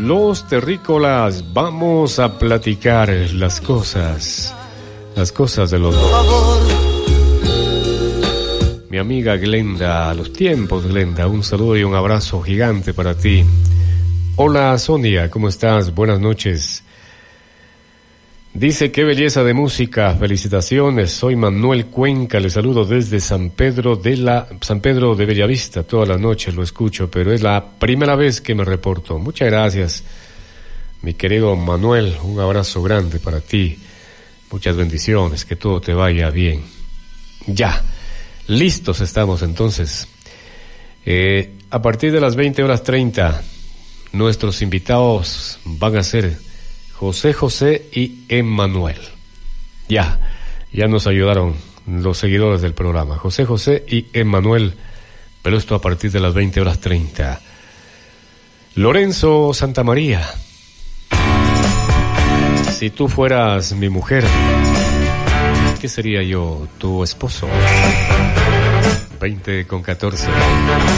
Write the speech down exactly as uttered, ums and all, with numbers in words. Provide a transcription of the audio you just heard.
los terrícolas, vamos a platicar las cosas, las cosas de los dos. Mi amiga Glenda, a los tiempos, Glenda, un saludo y un abrazo gigante para ti. Hola Sonia, ¿cómo estás? Buenas noches. Dice, qué belleza de música, felicitaciones, soy Manuel Cuenca, le saludo desde San Pedro de la San Pedro de Bellavista, todas las noches lo escucho, pero es la primera vez que me reporto. Muchas gracias, mi querido Manuel, un abrazo grande para ti, muchas bendiciones, que todo te vaya bien. Ya, listos estamos entonces. Eh, a partir de las veinte horas treinta, nuestros invitados van a ser José José y Emmanuel. Ya, ya nos ayudaron los seguidores del programa. José José y Emmanuel, pero esto a partir de las veinte horas treinta. Lorenzo Santamaría. Si tú fueras mi mujer, ¿qué sería yo, tu esposo? veinte con catorce.